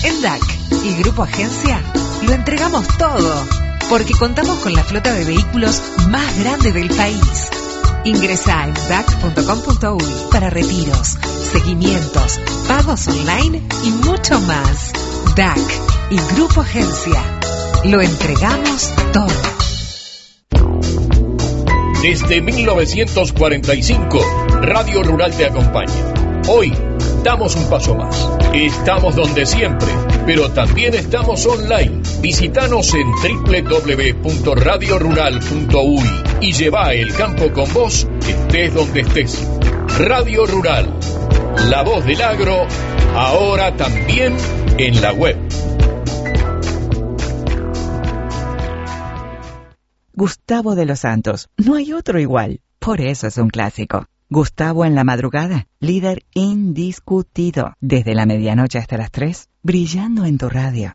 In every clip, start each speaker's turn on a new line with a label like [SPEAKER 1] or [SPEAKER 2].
[SPEAKER 1] En DAC y Grupo Agencia lo entregamos todo, porque contamos con la flota de vehículos más grande del país. Ingresá en dac.com.uy para retiros, seguimientos, pagos online y mucho más. DAC y Grupo Agencia. Lo entregamos todo.
[SPEAKER 2] Desde 1945, Radio Rural te acompaña. Hoy damos un paso más. Estamos donde siempre, pero también estamos online. Visítanos en www.radiorural.uy y lleva el campo con vos, estés donde estés. Radio Rural, la voz del agro, ahora también en la web.
[SPEAKER 3] Gustavo de los Santos, no hay otro igual, por eso es un clásico. Gustavo en la madrugada, líder indiscutido, desde la medianoche hasta las 3, brillando en tu radio.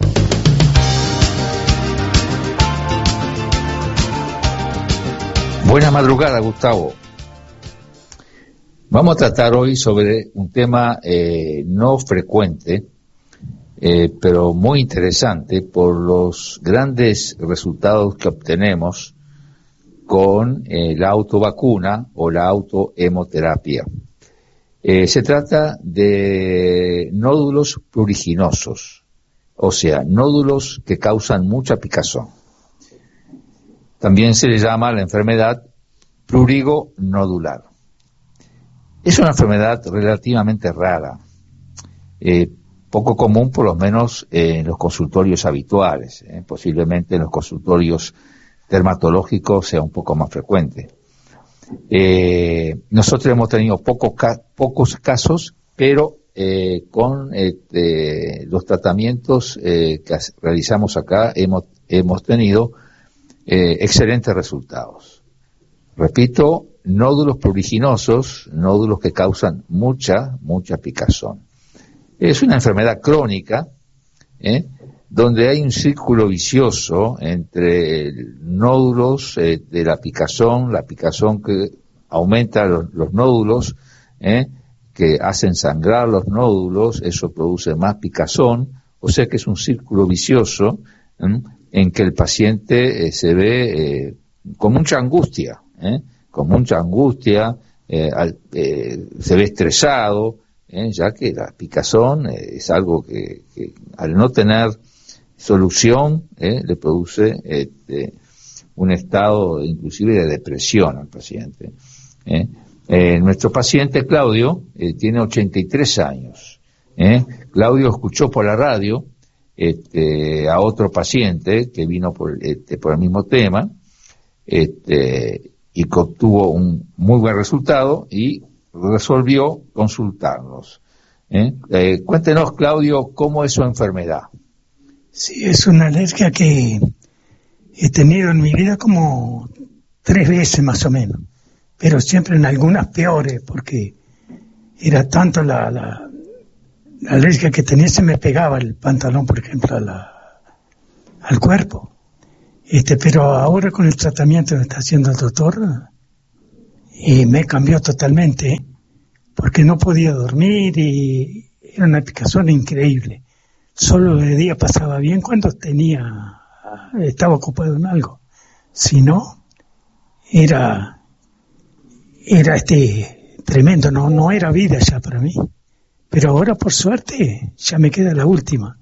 [SPEAKER 4] Buena madrugada, Gustavo. Vamos a tratar hoy sobre un tema no frecuente, pero muy interesante por los grandes resultados que obtenemos con la autovacuna o la autohemoterapia. Se trata de nódulos pruriginosos, o sea, nódulos que causan mucha picazón. También se le llama la enfermedad prurigo nodular. Es una enfermedad relativamente rara, poco común por lo menos en los consultorios habituales, posiblemente en los consultorios dermatológicos sea un poco más frecuente. Nosotros hemos tenido pocos casos, pero con los tratamientos que realizamos acá hemos tenido excelentes resultados. Repito, nódulos pruriginosos, nódulos que causan mucha picazón. Es una enfermedad crónica, donde hay un círculo vicioso entre nódulos de la picazón que aumenta los nódulos, que hacen sangrar los nódulos, eso produce más picazón, o sea que es un círculo vicioso en que el paciente se ve con mucha angustia, se ve estresado, ya que la picazón es algo que al no tener solución le produce un estado inclusive de depresión al paciente. Nuestro paciente Claudio tiene 83 años. Claudio escuchó por la radio a otro paciente que vino por el mismo tema y que obtuvo un muy buen resultado y resolvió consultarnos. Cuéntenos, Claudio, ¿cómo es su enfermedad?
[SPEAKER 5] Sí, es una alergia que he tenido en mi vida como 3 veces más o menos, pero siempre en algunas peores, porque era tanto la alergia que tenía, se me pegaba el pantalón, por ejemplo, al cuerpo. Pero ahora con el tratamiento que está haciendo el doctor, me cambió totalmente, porque no podía dormir y era una picazón increíble. Solo de día pasaba bien cuando estaba ocupado en algo. Si no, era tremendo, no era vida ya para mí. Pero ahora, por suerte, ya me queda la última.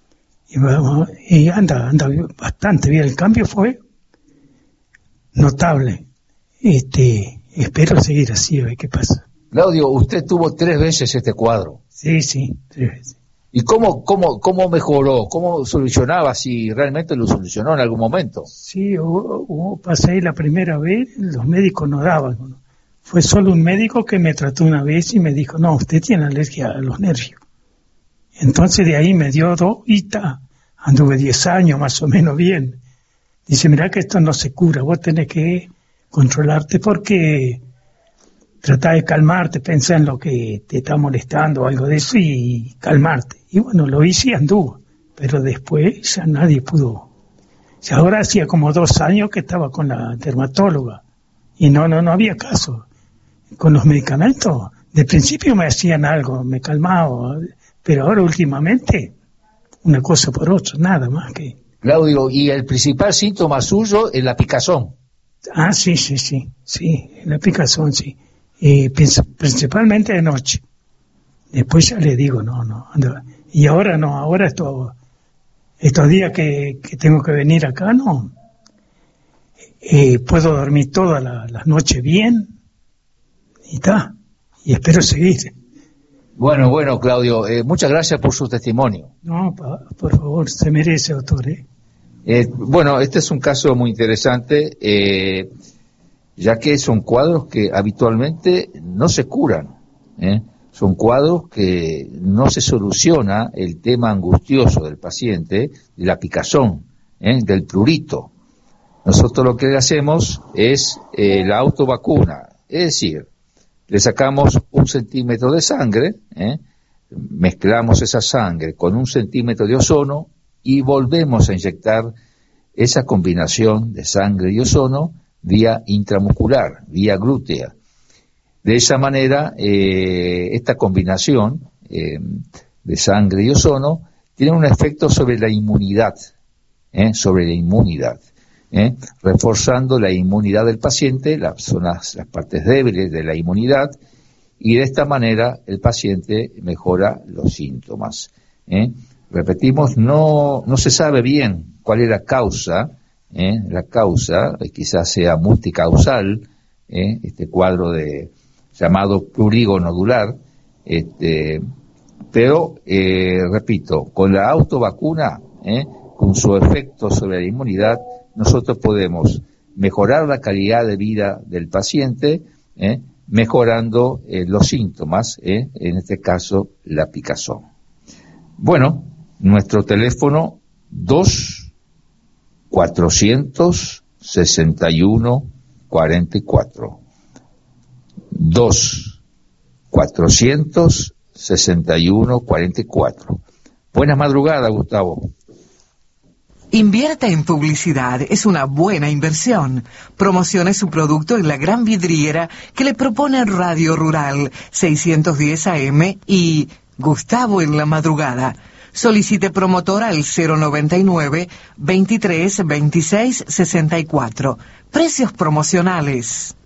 [SPEAKER 5] Y anda bastante bien. El cambio fue notable. Espero seguir así, a ver qué pasa.
[SPEAKER 4] Claudio, usted tuvo 3 veces este cuadro.
[SPEAKER 5] Sí, 3 veces.
[SPEAKER 4] ¿Y cómo mejoró? ¿Cómo solucionaba? Si realmente lo solucionó en algún momento.
[SPEAKER 5] Sí, pasé la primera vez, los médicos no daban. Fue solo un médico que me trató una vez y me dijo, no, usted tiene alergia a los nervios. Entonces de ahí me dio 2 y anduve 10 años más o menos bien. Dice, mirá que esto no se cura, vos tenés que controlarte porque tratá de calmarte, pensá en lo que te está molestando o algo de eso y calmarte. Y bueno, lo hice y anduvo, pero después ya nadie pudo. Y ahora hacía como 2 años que estaba con la dermatóloga y no había caso. Con los medicamentos, de principio me hacían algo, me calmaba, pero ahora últimamente una cosa por otra, nada más que...
[SPEAKER 4] Claudio, y el principal síntoma suyo es la picazón.
[SPEAKER 5] Ah, sí, la picazón, sí. Principalmente de noche. Después ya le digo, no. Y ahora no, ahora estos días que tengo que venir acá, no. Puedo dormir todas las noches bien, y está. Y espero seguir.
[SPEAKER 4] Bueno, Claudio, muchas gracias por su testimonio.
[SPEAKER 5] No, por favor, se merece, doctor.
[SPEAKER 4] Bueno, este es un caso muy interesante, ya que son cuadros que habitualmente no se curan, son cuadros que no se soluciona el tema angustioso del paciente, de la picazón, del prurito. Nosotros lo que le hacemos es la autovacuna, es decir, le sacamos 1 centímetro de sangre, mezclamos esa sangre con 1 centímetro de ozono y volvemos a inyectar esa combinación de sangre y ozono vía intramuscular, vía glútea. De esa manera, esta combinación de sangre y ozono tiene un efecto sobre la inmunidad, reforzando la inmunidad del paciente, las partes débiles de la inmunidad, y de esta manera el paciente mejora los síntomas. Repetimos, no se sabe bien cuál es la causa quizás sea multicausal, este cuadro llamado prurigo nodular, pero repito, con la autovacuna, con su efecto sobre la inmunidad, nosotros podemos mejorar la calidad de vida del paciente, mejorando los síntomas, en este caso la picazón. Bueno, nuestro teléfono 2-461-44. 2-461-44. Buenas madrugadas, Gustavo.
[SPEAKER 1] Invierta en publicidad, es una buena inversión. Promocione su producto en la gran vidriera que le propone Radio Rural 610 AM y Gustavo en la madrugada. Solicite promotor al 099 23 26 64. Precios promocionales.